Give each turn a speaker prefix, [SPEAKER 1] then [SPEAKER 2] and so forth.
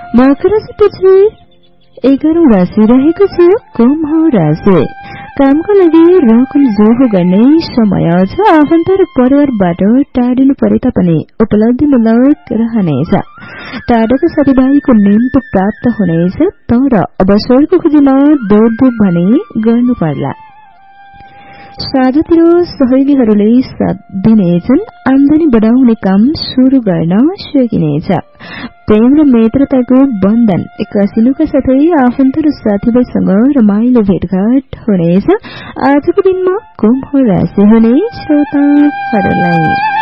[SPEAKER 1] मकर राशिपछि 11औं राशि रहेको छ कुम्भ राशि। कामका लागि रकम जोहो गर्ने समय छ। आफन्त र परिवारबाट टाढिनु परे तापनि उपलब्धिमूलक रहनेछ। टाढाका साथीभाइको निम्तो प्राप्त हुनेछ, तर अवसरको खोजीमा दौडधुप भने गर्नु पर्ला। साझातिर सहयोगीहरूले साथ दिनेछन्। आमदानी बढाउने काम शुरू गर्न सकिनेछ। प्रेम र मित्रताको बन्धन कसिनुका साथै आफन्त र साथीभाइसँग रमाइलो भेटघाट हुनेछ। आजको दिनमा कुम्भ राशि हुने श्रोताहरूलाई